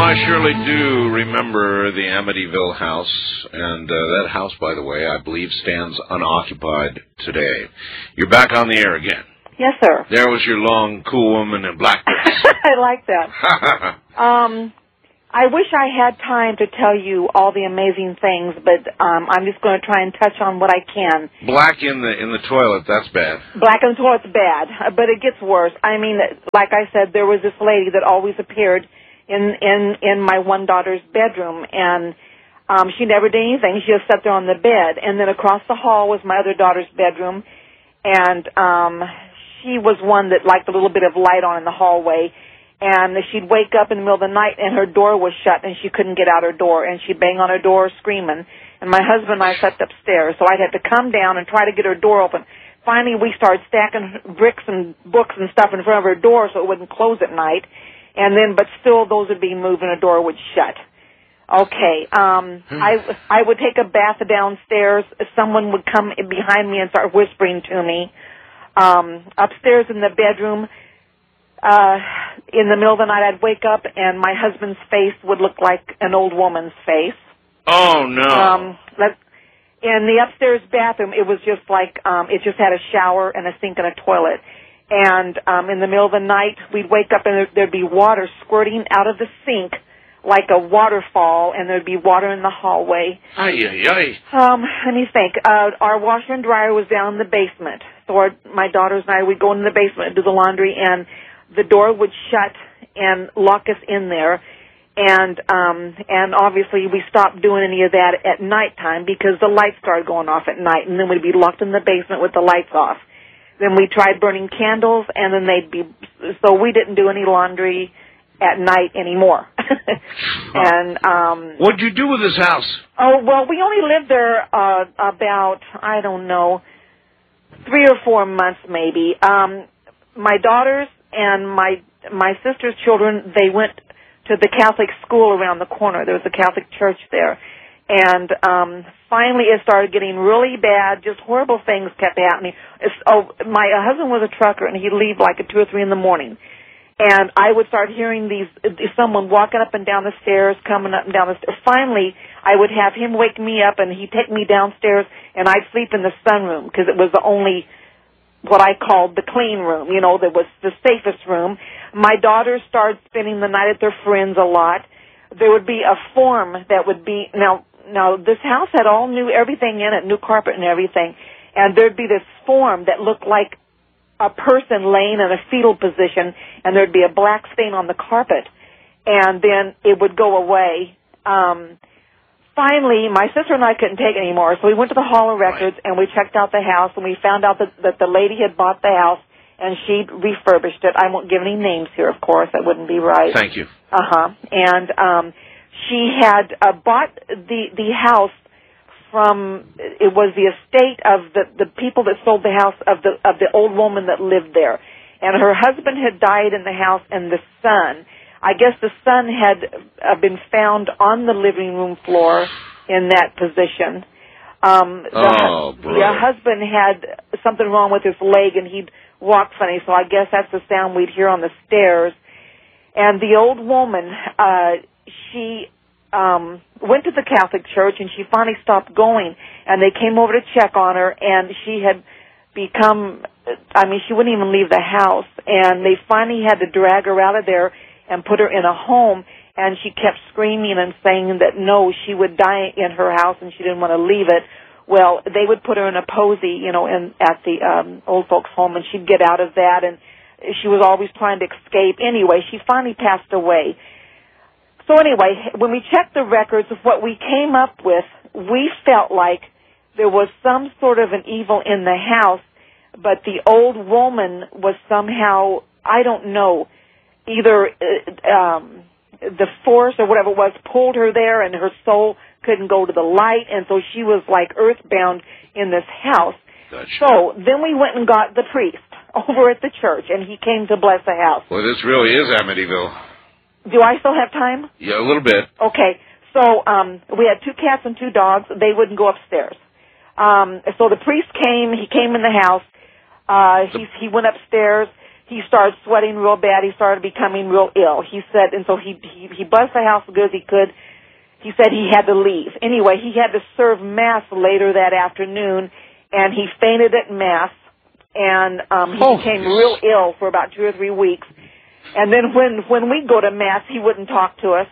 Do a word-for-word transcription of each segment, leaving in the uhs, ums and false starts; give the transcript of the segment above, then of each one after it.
I surely do remember the Amityville house, and uh, that house, by the way, I believe stands unoccupied today. You're back on the air again. Yes, sir. There was your long, cool woman in black dress. I like that. um, I wish I had time to tell you all the amazing things, but um, I'm just going to try and touch on what I can. Black in the in the toilet, that's bad. Black in the toilet's bad, but it gets worse. I mean, like I said, there was this lady that always appeared in in in my one daughter's bedroom, and um, she never did anything. She just sat there on the bed, and then across the hall was my other daughter's bedroom, and um, she was one that liked a little bit of light on in the hallway. And she'd wake up in the middle of the night, and her door was shut, and she couldn't get out her door, and she'd bang on her door screaming. And my husband and I slept upstairs, so I'd have to come down and try to get her door open. Finally, we started stacking bricks and books and stuff in front of her door so it wouldn't close at night. And then, but still, those would be moved, and her door would shut. Okay, um, I I would take a bath downstairs. Someone would come behind me and start whispering to me. Um, upstairs in the bedroom, Uh, in the middle of the night, I'd wake up, and my husband's face would look like an old woman's face. Oh, no. Um, that, in the upstairs bathroom, it was just like, um, it just had a shower and a sink and a toilet. And um, in the middle of the night, we'd wake up, and there, there'd be water squirting out of the sink like a waterfall, and there'd be water in the hallway. Ay, ay, ay. Um, let me think. Uh, our washer and dryer was down in the basement. So our, my daughters and I, we'd go in the basement and do the laundry, and the door would shut and lock us in there, and um, and obviously we stopped doing any of that at nighttime because the lights started going off at night, and then we'd be locked in the basement with the lights off. Then we tried burning candles, and then they'd be so we didn't do any laundry at night anymore. And um, what'd you do with this house? Oh well, we only lived there uh, about I don't know three or four months maybe. Um, my daughters and my my sister's children, they went to the Catholic school around the corner. There was a Catholic church there. And um, finally it started getting really bad. Just horrible things kept happening. It's, oh, my husband was a trucker, and he'd leave like at two or three in the morning. And I would start hearing these someone walking up and down the stairs, coming up and down the stairs. Finally, I would have him wake me up, and he'd take me downstairs, and I'd sleep in the sunroom because it was the only what I called the clean room, you know, that was the safest room. My daughters started spending the night at their friends a lot. There would be a form that would be, now, now this house had all new, everything in it, new carpet and everything, and there'd be this form that looked like a person laying in a fetal position, and there'd be a black stain on the carpet, and then it would go away. Um, Finally, my sister and I couldn't take it anymore, so we went to the Hall of Records, and we checked out the house, and we found out that, that the lady had bought the house, and she'd refurbished it. I won't give any names here, of course. That wouldn't be right. Thank you. Uh-huh. And um, she had uh, bought the, the house from, it was the estate of the, the people that sold the house, of the, of the old woman that lived there. And her husband had died in the house, and the son. I guess the son had uh, been found on the living room floor in that position. Um, the, oh, the husband had something wrong with his leg, and he'd walk funny, so I guess that's the sound we'd hear on the stairs. And the old woman, uh, she um, went to the Catholic church, and she finally stopped going, and they came over to check on her, and she had become, I mean, she wouldn't even leave the house, and they finally had to drag her out of there and put her in a home, and she kept screaming and saying that no, she would die in her house and she didn't want to leave it. Well, they would put her in a posy, you know, in at the um, old folks' home, and she'd get out of that, and she was always trying to escape. Anyway, she finally passed away. So anyway, when we checked the records of what we came up with, we felt like there was some sort of an evil in the house, but the old woman was somehow, I don't know, either uh, um, the force or whatever it was pulled her there, and her soul couldn't go to the light, and so she was like earthbound in this house. Gotcha. So then we went and got the priest over at the church, and he came to bless the house. Well, this really is Amityville. Do I still have time? Yeah, a little bit. Okay. So um, we had two cats and two dogs. They wouldn't go upstairs. Um, so the priest came. He came in the house. Uh, he, he went upstairs. he started sweating real bad. He started becoming real ill. He said, and so he he, he buzzed the house as good as he could. He said he had to leave. Anyway, he had to serve Mass later that afternoon, and he fainted at Mass, and um, he oh, became yes. real ill for about two or three weeks. And then when, when we go to Mass, he wouldn't talk to us.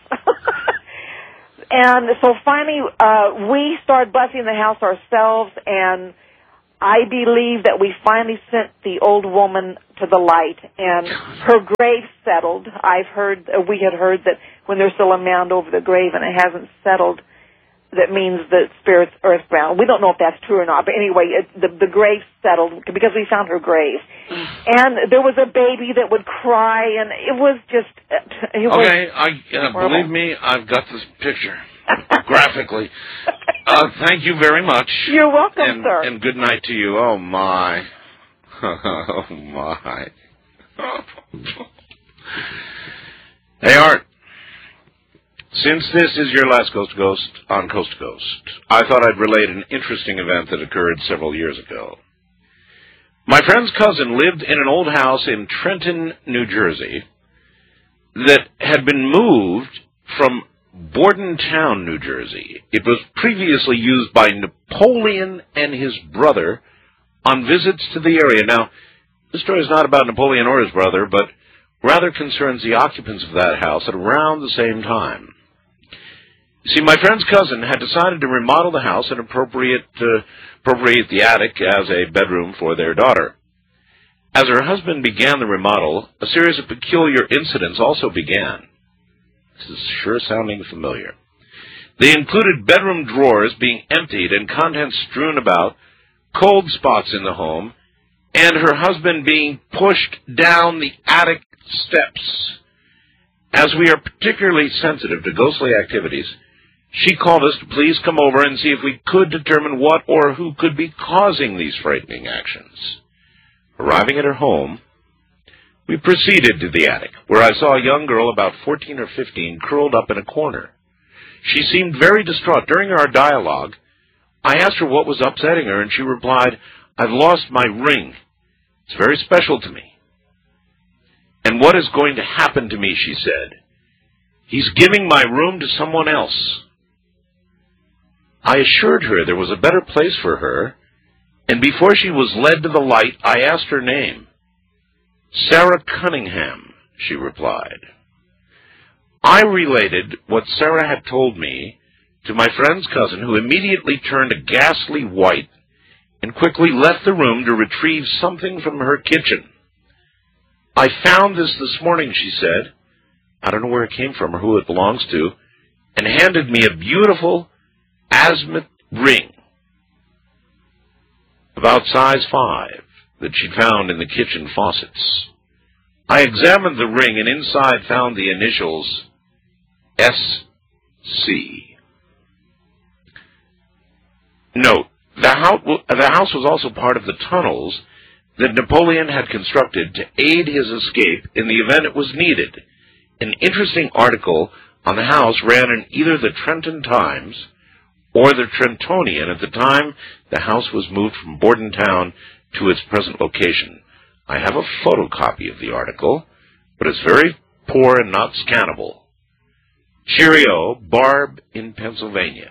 And so finally, uh, we started blessing the house ourselves, and I believe that we finally sent the old woman to the light, and her grave settled. I've heard, uh, we had heard that when there's still a mound over the grave and it hasn't settled, that means the spirit's earthbound. We don't know if that's true or not, but anyway, it, the, the grave settled because we found her grave. And there was a baby that would cry, and it was just... It was okay, I uh, believe me, I've got this picture graphically. Uh, thank you very much. You're welcome, and, sir. And good night to you. Oh, my. Oh, my. Hey, Art. Since this is your last Coast to Ghost on Coast to Ghost, I thought I'd relate an interesting event that occurred several years ago. My friend's cousin lived in an old house in Trenton, New Jersey, that had been moved from Bordentown, New Jersey. It was previously used by Napoleon and his brother on visits to the area. Now, this story is not about Napoleon or his brother, but rather concerns the occupants of that house at around the same time. You see, my friend's cousin had decided to remodel the house and appropriate, uh, appropriate the attic as a bedroom for their daughter. As her husband began the remodel, a series of peculiar incidents also began. This is sure sounding familiar. They included bedroom drawers being emptied and contents strewn about, cold spots in the home, and her husband being pushed down the attic steps. As we are particularly sensitive to ghostly activities, she called us to please come over and see if we could determine what or who could be causing these frightening actions. Arriving at her home, we proceeded to the attic, where I saw a young girl about fourteen or fifteen curled up in a corner. She seemed very distraught. During our dialogue, I asked her what was upsetting her, and she replied, "I've lost my ring. It's very special to me. And what is going to happen to me," she said. "He's giving my room to someone else." I assured her there was a better place for her, and before she was led to the light, I asked her name. "Sarah Cunningham," she replied. I related what Sarah had told me to my friend's cousin, who immediately turned a ghastly white and quickly left the room to retrieve something from her kitchen. "I found this this morning," she said. I don't know where it came from or who it belongs to, and handed me a beautiful azimuth ring, about size five, that she'd found in the kitchen faucets. I examined the ring and inside found the initials S C. Note, the house, the house was also part of the tunnels that Napoleon had constructed to aid his escape in the event it was needed. An interesting article on the house ran in either the Trenton Times or the Trentonian at the time the house was moved from Bordentown to its present location. I have a photocopy of the article, but it's very poor and not scannable. Cheerio, Barb in Pennsylvania.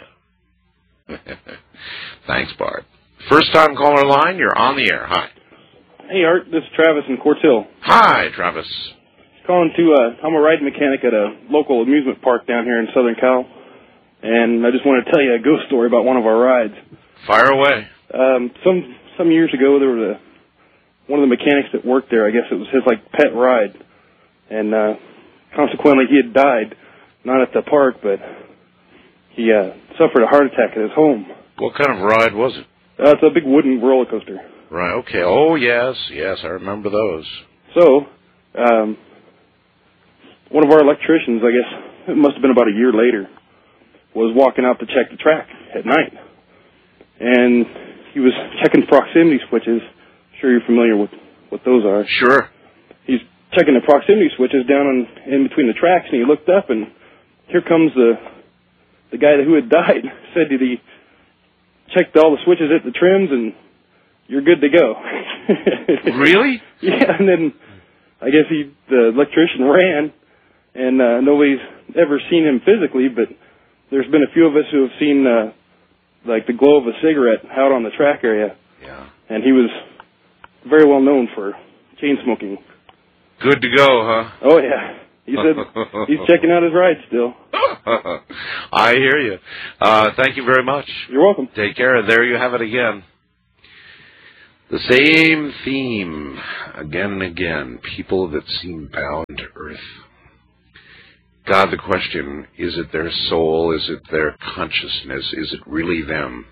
Thanks, Barb. First time caller line, you're on the air. Hi. Hey, Art, this is Travis in Quartz Hill. Hi, Travis. Calling to, uh, I'm a ride mechanic at a local amusement park down here in Southern Cal, and I just want to tell you a ghost story about one of our rides. Fire away. Um, some some years ago, there was a one of the mechanics that worked there. I guess it was his like pet ride, and uh, consequently, he had died, not at the park, but he uh, suffered a heart attack at his home. What kind of ride was it? Uh, it's a big wooden roller coaster. Right. Okay. Oh, yes, yes, I remember those. So, um, one of our electricians, I guess it must have been about a year later, was walking out to check the track at night. And he was checking proximity switches. I'm sure you're familiar with what those are. Sure. He's checking the proximity switches down in, in between the tracks, and he looked up, and here comes the the guy who had died. Said that he checked all the switches at the trims, and you're good to go. Really? Yeah, and then I guess he, the electrician ran, and uh, nobody's ever seen him physically, but there's been a few of us who have seen, uh, like, the glow of a cigarette out on the track area. Yeah. And he was very well known for chain smoking. Good to go, huh? Oh, yeah. He said he's checking out his ride still. I hear you. Uh, thank you very much. You're welcome. Take care. There you have it again. The same theme again and again. People that seem bound to earth. God, the question, is it their soul? Is it their consciousness? Is it really them?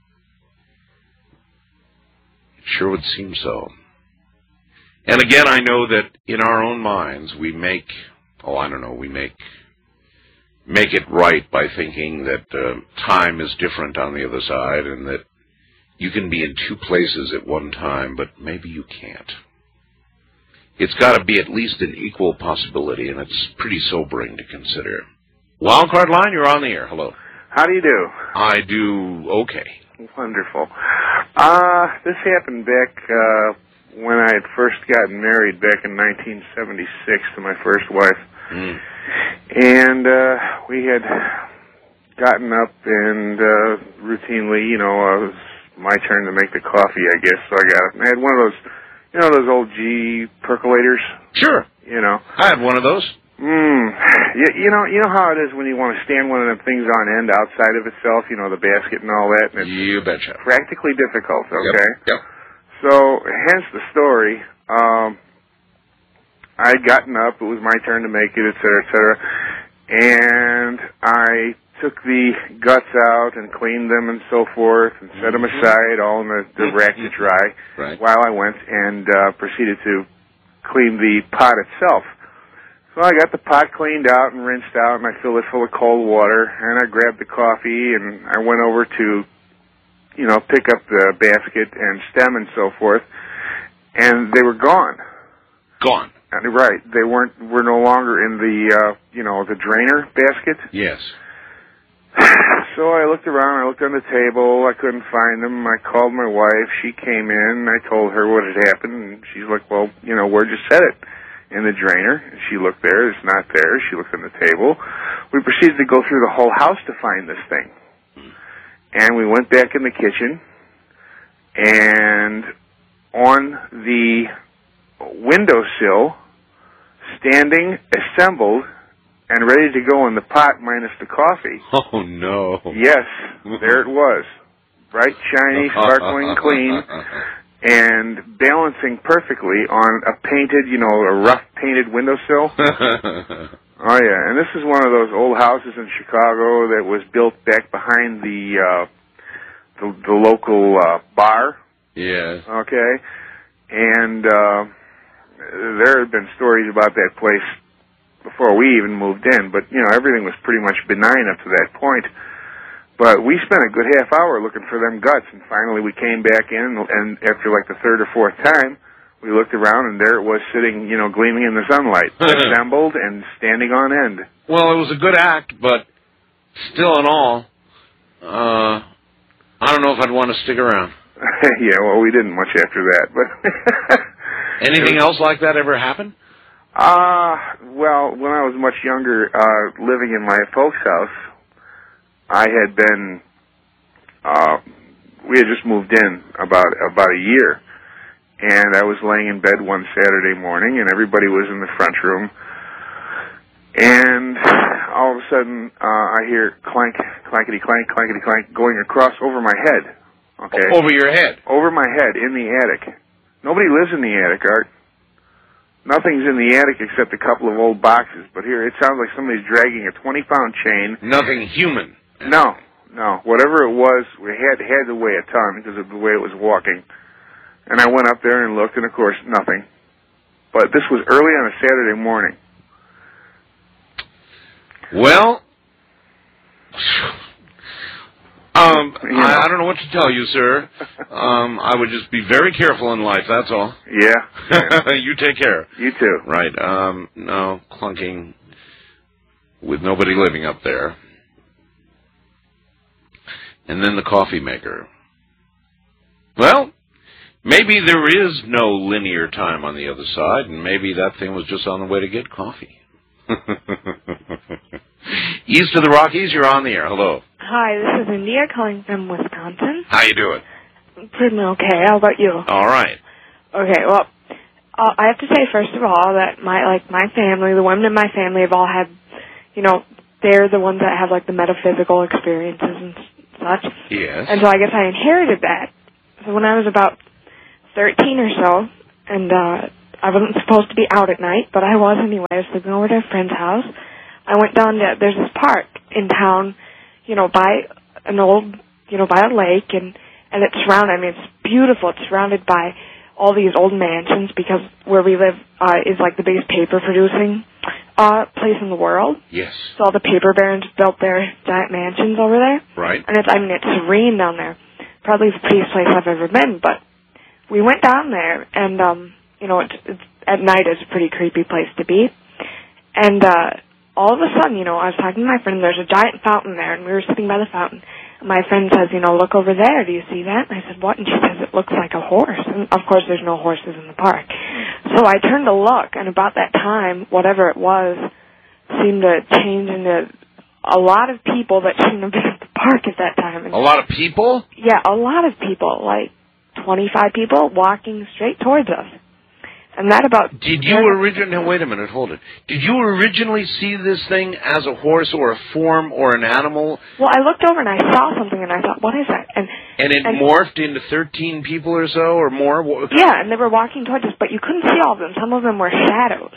It sure would seem so. And again, I know that in our own minds we make, oh, I don't know, we make make it right by thinking that uh, time is different on the other side and that you can be in two places at one time, but maybe you can't. It's got to be at least an equal possibility, and it's pretty sobering to consider. Wildcard Line, you're on the air. Hello. How do you do? I do okay. Wonderful. Uh, this happened back uh, when I had first gotten married back in nineteen seventy-six to my first wife. Mm. And uh, we had gotten up and uh, routinely, you know, uh, it was my turn to make the coffee, I guess, so I got up. And I had one of those, you know, those old G percolators? Sure. You know. I had one of those. Mm. You, you know, you know how it is when you want to stand one of them things on end outside of itself, you know, the basket and all that? And it's You betcha. practically difficult, okay? Yep. Yep. So, hence the story. Um, I had gotten up. It was my turn to make it, et cetera, et cetera. And I took the guts out and cleaned them and so forth and set them aside all in the, the rack to dry Right. while I went and uh, proceeded to clean the pot itself. So I got the pot cleaned out and rinsed out, and I filled it full of cold water, and I grabbed the coffee, and I went over to, you know, pick up the basket and stem and so forth, and they were gone. Gone. And, right. They weren't, were no longer in the, uh, you know, the drainer basket. Yes. So I looked around, I looked on the table, I couldn't find them. I called my wife, she came in, I told her what had happened, and she's like, well, you know, where'd you set it? In the drainer. And she looked there, it's not there. She looked on the table. We proceeded to go through the whole house to find this thing. And we went back in the kitchen, and on the windowsill, standing, assembled, and ready to go in the pot minus the coffee. Oh, no. Yes, there it was. Bright, shiny, sparkling, clean, and balancing perfectly on a painted, you know, a rough painted windowsill. Oh, yeah, and this is one of those old houses in Chicago that was built back behind the, uh, the, the local uh, bar. Yes. Okay, and uh, there had been stories about that place before we even moved in, but, you know, everything was pretty much benign up to that point. But we spent a good half hour looking for them guts, and finally we came back in, and after like the third or fourth time, we looked around, and there it was sitting, you know, gleaming in the sunlight, assembled and standing on end. Well, it was a good act, but still in all, uh, I don't know if I'd want to stick around. Yeah, well, we didn't much after that, but... Anything else like that ever happen? Uh, well, when I was much younger, uh, living in my folks' house, I had been, uh, we had just moved in about, about a year, and I was laying in bed one Saturday morning, and everybody was in the front room, and all of a sudden, uh, I hear clank, clankety clank, clankety clank, going across over my head, okay? Over your head? Over my head, in the attic. Nobody lives in the attic, Art. Nothing's in the attic except a couple of old boxes, but here, it sounds like somebody's dragging a twenty-pound chain. Nothing human? No, no. Whatever it was, we had had to weigh a ton because of the way it was walking. And I went up there and looked, and of course, nothing. But this was early on a Saturday morning. Well, um, You know. I, I don't know what to tell you, sir. Um, I would just be very careful in life, that's all. Yeah. yeah. You take care. You too. Right. Um, no, clunking with nobody living up there. And then the coffee maker. Well, Maybe there is no linear time on the other side, and maybe that thing was just on the way to get coffee. East of the Rockies, you're on the air. Hello. Hi, this is India calling from Wisconsin. How you doing? Pretty okay. How about you? All right. Okay, well, uh, I have to say, first of all, that my, like, my family, the women in my family have all had, you know, they're the ones that have, like, the metaphysical experiences and such. Yes. And so I guess I inherited that. So when I was about thirteen or so, and uh, I wasn't supposed to be out at night, but I was anyway. I was sleeping over at a friend's house. I went down to, there's this park in town, you know, by an old, you know, by a lake, and, and it's surrounded, I mean, it's beautiful. It's surrounded by all these old mansions because where we live uh, is like the biggest paper producing uh, place in the world. Yes. So all the paper barons built their giant mansions over there. Right. And it's, I mean, it's serene down there. Probably the prettiest place I've ever been, but we went down there, and, um, you know, it's, it's, at night it's a pretty creepy place to be. And, uh, all of a sudden, you know, I was talking to my friend, and there's a giant fountain there, and we were sitting by the fountain. And my friend says, you know, look over there, do you see that? And I said, what? And she says, it looks like a horse. And of course there's no horses in the park. So I turned to look, and about that time, whatever it was, seemed to change into a lot of people that shouldn't have been at the park at that time. And a lot of people? Yeah, a lot of people, like twenty-five people walking straight towards us. And that about... Did you originally... Now, wait a minute, hold it. Did you originally see this thing as a horse or a form or an animal? Well, I looked over and I saw something and I thought, what is that? And and it and, morphed into thirteen people or so or more? Yeah, and they were walking towards us, but you couldn't see all of them. Some of them were shadows.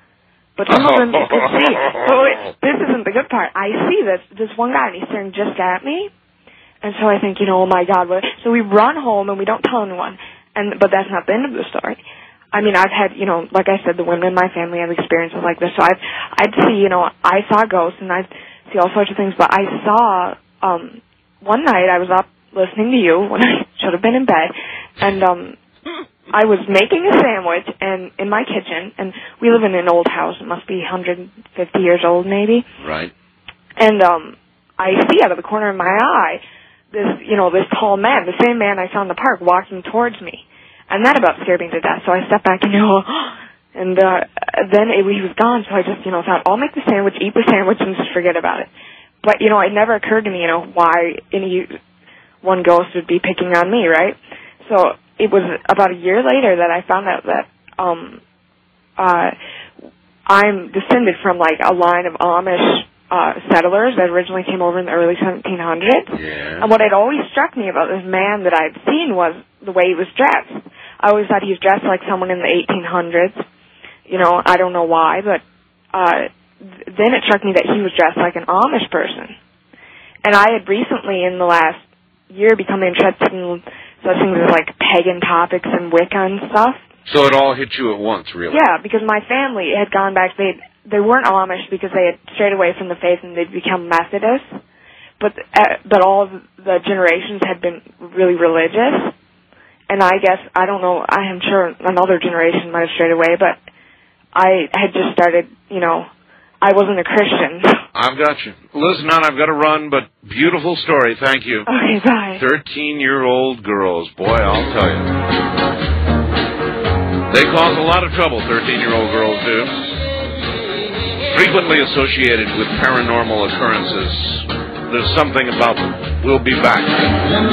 But some of them you could see. But wait, this isn't the good part. I see this, this one guy, and he's staring just at me. And so I think, you know, oh my God. What? So we run home and we don't tell anyone. And But that's not the end of the story. I mean, I've had, you know, like I said, the women in my family have experiences like this. So I've, I'd see, you know, I saw ghosts and I'd see all sorts of things. But I saw, um, one night I was up listening to you when I should have been in bed. And, um, I was making a sandwich and in my kitchen. And we live in an old house. It must be one hundred fifty years old, maybe. Right. And, um, I see out of the corner of my eye this, you know, this tall man, the same man I saw in the park walking towards me. And that about scared me to death. So I stepped back and, you know, and uh, then it, he was gone. So I just, you know, thought, I'll make the sandwich, eat the sandwich, and just forget about it. But, you know, it never occurred to me, you know, why any one ghost would be picking on me, right? So it was about a year later that I found out that um, uh, I'm descended from, like, a line of Amish uh, settlers that originally came over in the early seventeen hundreds. Yeah. And what had always struck me about this man that I'd seen was the way he was dressed. I always thought he was dressed like someone in the eighteen hundreds. You know, I don't know why, but uh, th- then it struck me that he was dressed like an Amish person. And I had recently, in the last year, become interested in such things as, like, pagan topics and Wicca and stuff. So it all hit you at once, really? Yeah, because my family had gone back. They they weren't Amish because they had strayed away from the faith and they'd become Methodists. But, uh, but all the generations had been really religious. And I guess, I don't know, I am sure another generation might have strayed away, but I had just started, you know, I wasn't a Christian. I've got you. Listen, on, I've got to run, but beautiful story. Thank you. Okay, bye. thirteen-year-old girls. Boy, I'll tell you. They cause a lot of trouble, thirteen-year-old girls do. Frequently associated with paranormal occurrences. There's something about them. We'll be back.